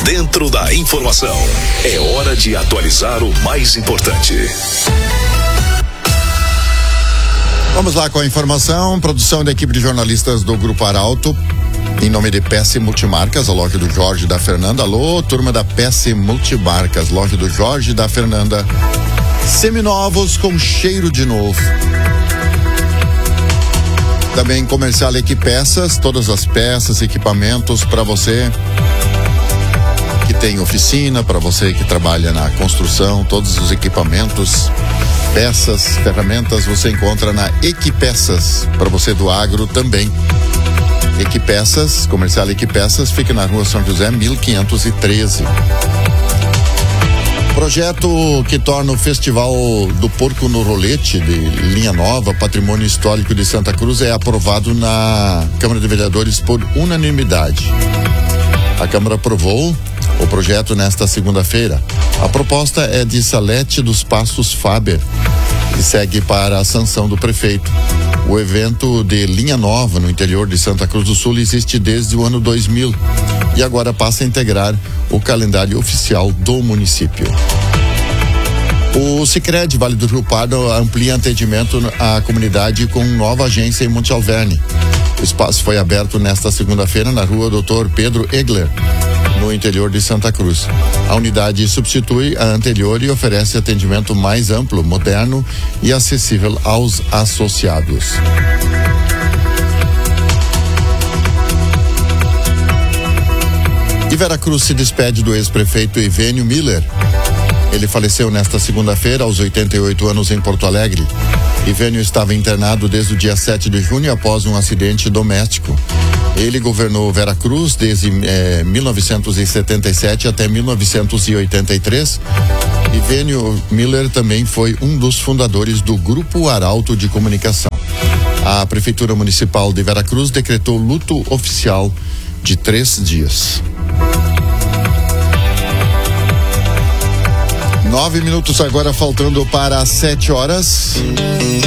dentro da informação. É hora de atualizar o mais importante. Vamos lá com a informação. Produção da equipe de jornalistas do Grupo Arauto, em nome de PS Multimarcas, a loja do Jorge e da Fernanda. Alô, turma da PS Multimarcas, loja do Jorge e da Fernanda. Seminovos com cheiro de novo. Também Comercial Equipeças, todas as peças, equipamentos para você que tem oficina, para você que trabalha na construção, todos os equipamentos, peças, ferramentas você encontra na Equipeças, para você do agro também. Equipeças, Comercial Equipeças, fica na Rua São José, 1513. Projeto que torna o Festival do Porco no Rolete de Linha Nova Patrimônio Histórico de Santa Cruz é aprovado na Câmara de Vereadores por unanimidade. A Câmara aprovou o projeto nesta segunda-feira. A proposta é de Salete dos Passos Faber e segue para a sanção do prefeito. O evento de Linha Nova, no interior de Santa Cruz do Sul, existe desde o ano 2000 e agora passa a integrar o calendário oficial do município. O Sicredi Vale do Rio Pardo amplia atendimento à comunidade com nova agência em Monte Alverne. O espaço foi aberto nesta segunda-feira na rua Dr. Pedro Egler, no interior de Santa Cruz. A unidade substitui a anterior e oferece atendimento mais amplo, moderno e acessível aos associados. E Veracruz se despede do ex-prefeito Ivênio Miller. Ele faleceu nesta segunda-feira, aos 88 anos, em Porto Alegre. Ivênio estava internado desde o dia 7 de junho após um acidente doméstico. Ele governou Veracruz desde 1977 até 1983. Ivênio Miller também foi um dos fundadores do Grupo Arauto de Comunicação. A Prefeitura Municipal de Veracruz decretou luto oficial de 3 dias. 9 minutos agora, faltando para 7 horas.